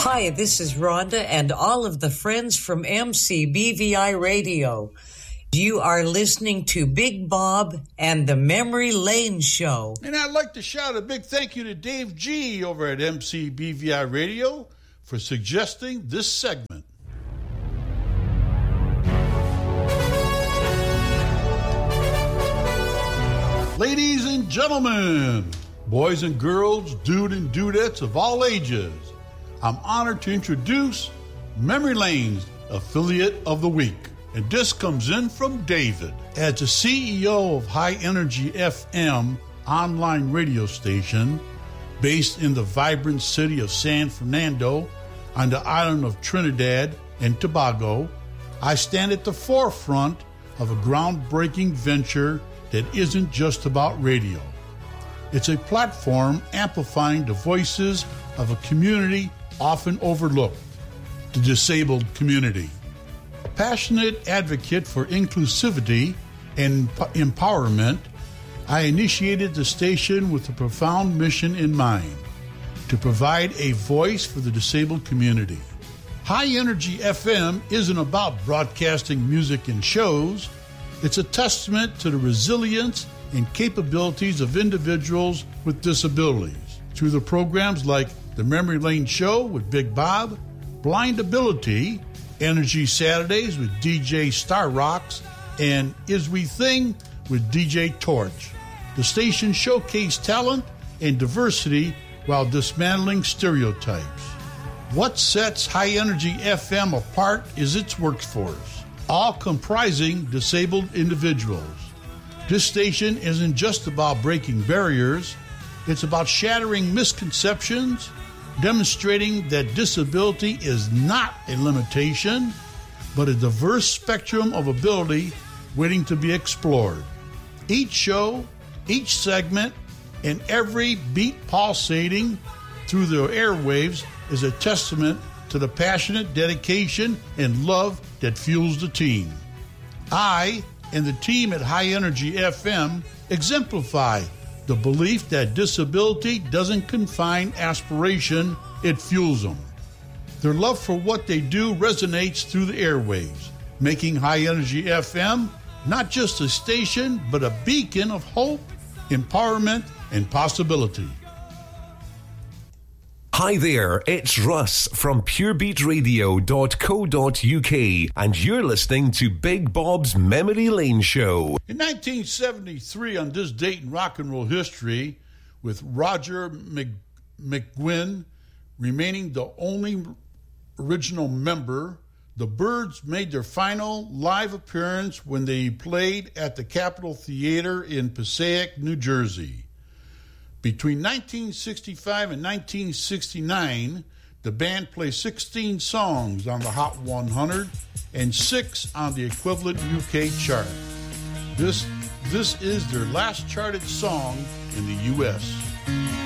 Hi, this is Rhonda and all of the friends from MCBVI Radio. You are listening to Big Bob and the Memory Lane Show. And I'd like to shout a big thank you to Dave G. over at MCBVI Radio for suggesting this segment. Ladies and gentlemen, boys and girls, dude and dudettes of all ages, I'm honored to introduce Memory Lane's Affiliate of the Week. And this comes in from David. As the CEO of High Energy FM online radio station based in the vibrant city of San Fernando on the island of Trinidad and Tobago, I stand at the forefront of a groundbreaking venture that isn't just about radio. It's a platform amplifying the voices of a community often overlooked, the disabled community. A passionate advocate for inclusivity and empowerment, I initiated the station with a profound mission in mind, to provide a voice for the disabled community. High Energy FM isn't about broadcasting music and shows. It's a testament to the resilience and capabilities of individuals with disabilities through the programs like The Memory Lane Show with Big Bob, Blind Ability, Energy Saturdays with DJ Star Rocks, and Is We Thing with DJ Torch. The station showcased talent and diversity while dismantling stereotypes. What sets High Energy FM apart is its workforce, all comprising disabled individuals. This station isn't just about breaking barriers, it's about shattering misconceptions, demonstrating that disability is not a limitation, but a diverse spectrum of ability waiting to be explored. Each show, each segment, and every beat pulsating through the airwaves is a testament to the passionate dedication and love that fuels the team. I and the team at High Energy FM exemplify the belief that disability doesn't confine aspiration, it fuels them. Their love for what they do resonates through the airwaves, making High Energy FM not just a station, but a beacon of hope, empowerment, and possibility. Hi there, it's Russ from purebeatradio.co.uk and you're listening to Big Bob's Memory Lane Show. In 1973, on this date in rock and roll history, with Roger McGuinn remaining the only original member, the Byrds made their final live appearance when they played at the Capitol Theater in Passaic, New Jersey. Between 1965 and 1969, the band played 16 songs on the Hot 100 and 6 on the equivalent UK chart. This is their last charted song in the U.S.